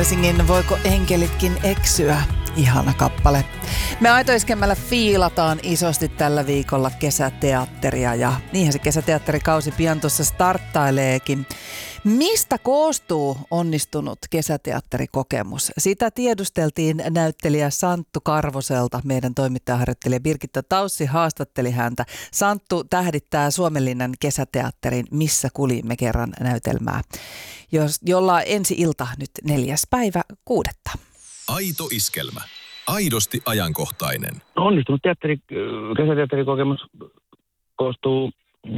Helsingin Voiko enkelitkin eksyä? Ihana kappale. Me Aito-iskemmällä fiilataan isosti tällä viikolla kesäteatteria ja niinhän se kesäteatterikausi pian tuossa starttaileekin. Mistä koostuu onnistunut kesäteatterikokemus? Sitä tiedusteltiin näyttelijä Santtu Karvoselta. Meidän toimittajaharjoittelija Birgitta Taussi haastatteli häntä. Santtu tähdittää Suomenlinnan kesäteatterin Missä kulimme kerran -näytelmää, jolla ensi ilta nyt 4.6. Aito iskelmä. Aidosti ajankohtainen. Onnistunut kesäteatterikokemus koostuu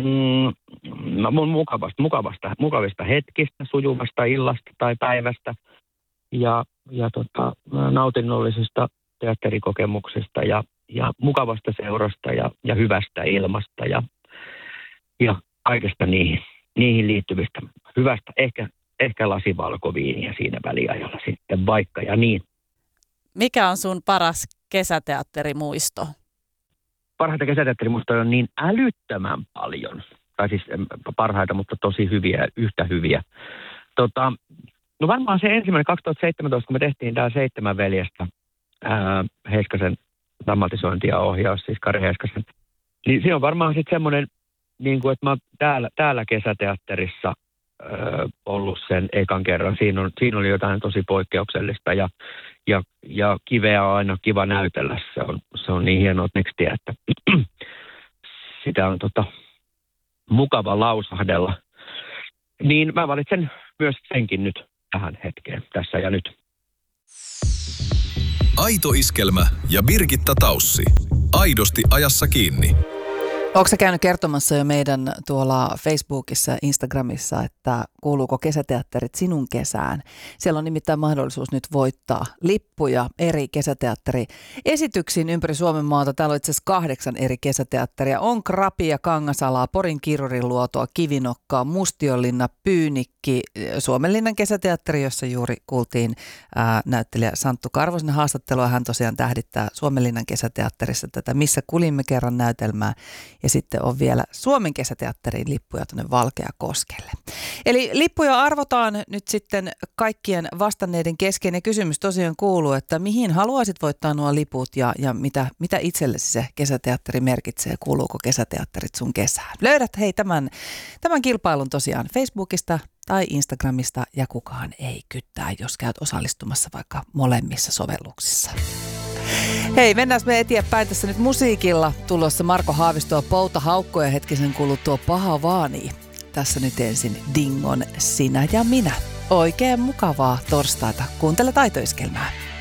mukavista hetkistä, sujuvasta illasta tai päivästä ja nautinnollisista teatterikokemuksista ja mukavasta seurasta ja hyvästä ilmasta ja kaikesta niihin liittyvistä hyvästä, ehkä lasi valkoviiniä siinä väliajalla sitten vaikka ja niin. Mikä on sun paras kesäteatterimuisto? Parhaita kesäteatterimuistoja on niin älyttömän paljon. Tai siis parhaita, mutta tosi hyviä, yhtä hyviä. No varmaan se ensimmäinen 2017, kun me tehtiin tämä 7 veljestä, Heiskasen dramatisointi ja ohjaus, siis Kari Heiskasen. Niin se on varmaan sitten semmoinen, niin kuin, että mä oon täällä kesäteatterissa ollut sen ekan kerran. Siinä oli jotain tosi poikkeuksellista ja kiveä on aina kiva näytellä. Se on niin hienoa tekstiä, että sitä on mukava lausahdella. Niin mä valitsen myös senkin nyt tähän hetkeen, tässä ja nyt. Aito iskelmä ja Birgitta Taussi. Aidosti ajassa kiinni. Onko sä käynyt kertomassa jo meidän tuolla Facebookissa ja Instagramissa, että kuuluuko kesäteatterit sinun kesään? Siellä on nimittäin mahdollisuus nyt voittaa lippuja eri kesäteatteriesityksiin ympäri Suomen maata. Täällä on itse asiassa 8 eri kesäteatteria. On Krapia, Kangasalaa, Porin Kiruriluotoa, Kivinokkaa, Mustionlinna, Pyynikki, Suomenlinnan kesäteatteri, jossa juuri kuultiin näyttelijä Santtu Karvosen haastattelua. Hän tosiaan tähdittää Suomenlinnan kesäteatterissa tätä Missä kulimme kerran -näytelmää. Ja sitten on vielä Suomen kesäteatterin lippuja tuonne Valkeakoskelle. Eli lippuja arvotaan nyt sitten kaikkien vastanneiden kesken. Ja kysymys tosiaan kuuluu, että mihin haluaisit voittaa nuo liput ja mitä itsellesi se kesäteatteri merkitsee? Kuuluuko kesäteatterit sun kesään? Löydät tämän kilpailun tosiaan Facebookista tai Instagramista ja kukaan ei kyttää, jos käyt osallistumassa vaikka molemmissa sovelluksissa. Hei, mennään me eteenpäin tässä nyt musiikilla. Tulossa Marko Haavistoa, Pouta Haukkoja hetkisen kuluttua Paha Vaanii. Tässä nyt ensin Dingon Sinä ja minä. Oikein mukavaa torstaita. Kuuntele Aito-iskelmää.